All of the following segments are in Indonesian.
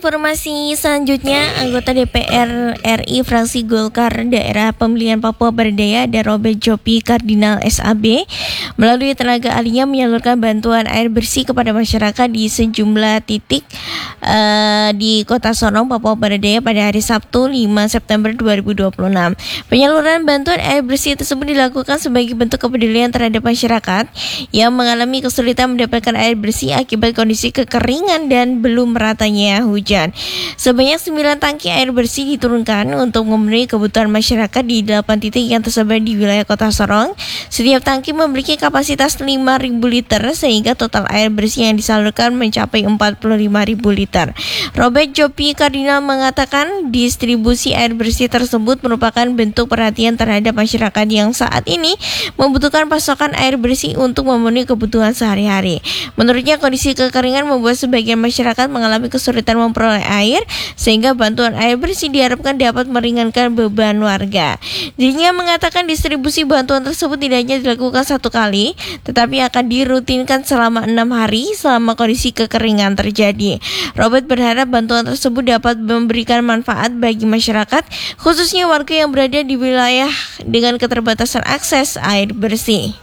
informasi selanjutnya, anggota DPR RI fraksi Golkar daerah pemilihan Papua Barat Daya ada Robert Jopi Kardinal SAB melalui tenaga ahlinya menyalurkan bantuan air bersih kepada masyarakat di sejumlah titik di Kota Sorong, Papua Barat Daya pada hari Sabtu 5 September 2026. Penyaluran bantuan air bersih tersebut dilakukan sebagai bentuk kepedulian terhadap masyarakat yang mengalami kesulitan mendapatkan air bersih akibat kondisi kekeringan dan belum meratanya hujan. Sebanyak 9 tangki air bersih diturunkan untuk memenuhi kebutuhan masyarakat di 8 titik yang tersebar di wilayah Kota Sorong. Setiap tangki memiliki kapasitas 5.000 liter sehingga total air bersih yang disalurkan mencapai 45.000 liter. Robert Jopi Kardinal mengatakan distribusi air bersih tersebut merupakan bentuk perhatian terhadap masyarakat yang saat ini membutuhkan pasokan air bersih untuk memenuhi kebutuhan sehari-hari. Menurutnya kondisi kekeringan membuat sebagian masyarakat mengalami kesulitan memperoleh air sehingga bantuan air bersih diharapkan dapat meringankan beban warga. Dirinya mengatakan distribusi bantuan tersebut tidak hanya dilakukan satu kali tetapi akan dirutinkan selama 6 hari selama kondisi kekeringan terjadi. Robert berharap bantuan tersebut dapat memberikan manfaat bagi masyarakat khususnya warga yang berada di wilayah dengan keterbatasan akses air bersih.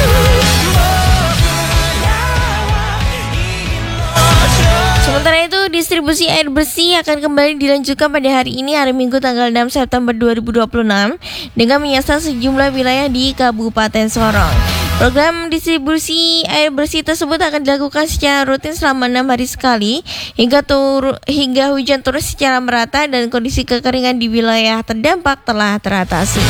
Sementara itu, distribusi air bersih akan kembali dilanjutkan pada hari ini, hari Minggu tanggal 6 September 2026 dengan menyasar sejumlah wilayah di Kabupaten Sorong. Program distribusi air bersih tersebut akan dilakukan secara rutin selama 6 hari sekali hingga hujan turun secara merata dan kondisi kekeringan di wilayah terdampak telah teratasi.